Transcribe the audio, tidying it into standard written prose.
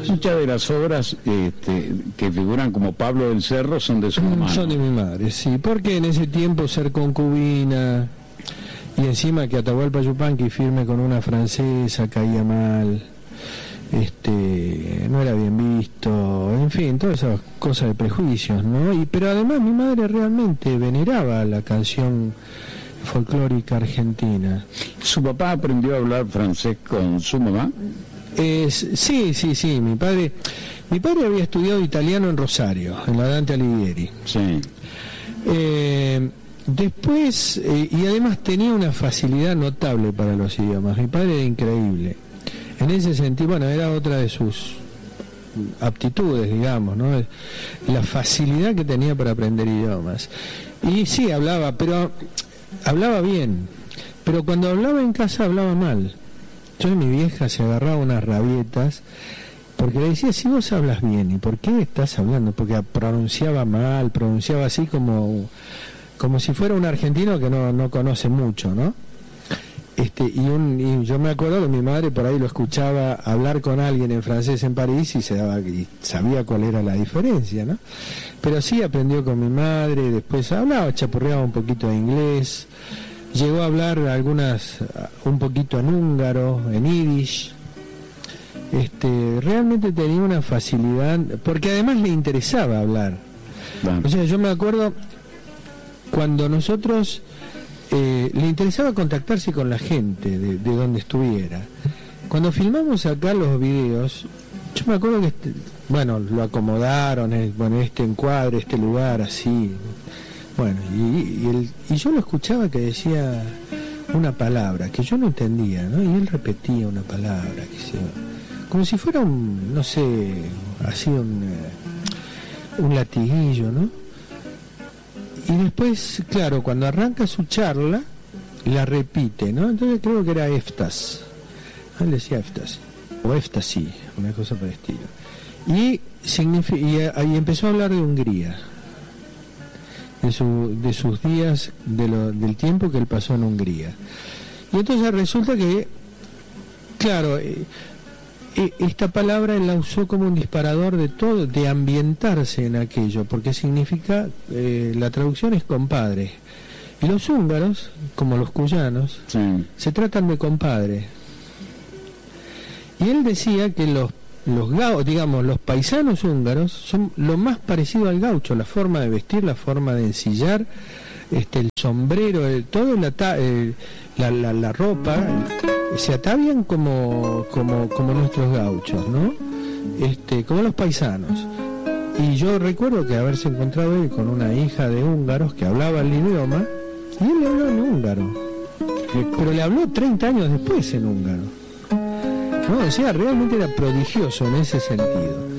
Muchas de las obras que figuran como Pablo del Cerro son de su mamá. Son de mi madre, sí, porque en ese tiempo ser concubina y encima que Atahualpa Yupanqui firme con una francesa caía mal, no era bien visto, en fin, todas esas cosas de prejuicios, ¿no? Pero además mi madre realmente veneraba la canción folclórica argentina. ¿Su papá aprendió a hablar francés con su mamá? Sí, mi padre había estudiado italiano en Rosario, en la Dante Alighieri. Sí. Después, y además tenía una facilidad notable para los idiomas. Mi padre era increíble. En ese sentido, bueno, era otra de sus aptitudes, digamos, ¿no? La facilidad que tenía para aprender idiomas. Y sí, hablaba bien, pero cuando hablaba en casa hablaba mal. Entonces mi vieja se agarraba unas rabietas porque le decía, si vos hablas bien, ¿y por qué estás hablando? Porque pronunciaba mal, pronunciaba así como si fuera un argentino que no conoce mucho, ¿no? Y yo me acuerdo que mi madre por ahí lo escuchaba hablar con alguien en francés en París y sabía cuál era la diferencia, ¿no? Pero sí aprendió con mi madre, después chapurreaba un poquito de inglés, llegó a hablar un poquito en húngaro, en yiddish. Realmente tenía una facilidad, porque además le interesaba hablar. Bueno. O sea, yo me acuerdo cuando nosotros le interesaba contactarse con la gente de donde estuviera. Cuando filmamos acá los videos, yo me acuerdo que lo acomodaron, este encuadre, este lugar así. Bueno, y yo lo escuchaba que decía una palabra que yo no entendía, ¿no? Y él repetía una palabra, como si fuera un latiguillo, ¿no? Y después, claro, cuando arranca su charla, la repite, ¿no? Entonces creo que era Eftas. Él decía Eftas, o Eftasi, una cosa por el estilo. Y ahí empezó a hablar de Hungría, de sus días, del tiempo que él pasó en Hungría. Y entonces resulta que, claro, esta palabra él la usó como un disparador de todo, de ambientarse en aquello, porque significa, la traducción es compadre. Y los húngaros, como los cuyanos, sí, se tratan de compadre. Y él decía que los paisanos húngaros son lo más parecido al gaucho, la forma de vestir, la forma de ensillar, el sombrero, todo la ropa, se atavian como nuestros gauchos, ¿no? Como los paisanos. Y yo recuerdo que haberse encontrado él con una hija de húngaros que hablaba el idioma, y él le habló en húngaro, pero le habló 30 años después en húngaro, ¿no? O sea, realmente era prodigioso en ese sentido.